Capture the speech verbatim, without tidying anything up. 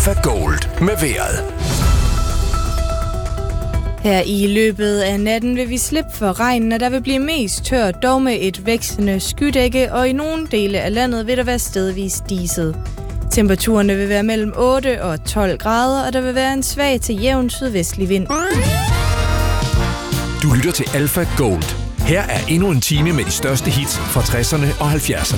Alpha Gold med vejret. Her i løbet af natten vil vi slippe for regnen, og der vil blive mest tørt, dog med et vækstende skydække, og i nogle dele af landet vil der være stedvis diset. Temperaturerne vil være mellem otte og tolv grader, og der vil være en svag til jævn sydvestlig vind. Du lytter til Alpha Gold. Her er endnu en time med de største hits fra tresserne og halvfjerdserne.